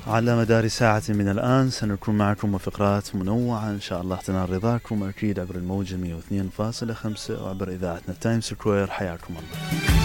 على مدار ساعة من الآن سنكون معكم وفقرات منوعة إن شاء الله تنال رضاكم، أكيد عبر الموجة 102.5 وعبر إذاعتنا تايم سكوير. حياكم الله.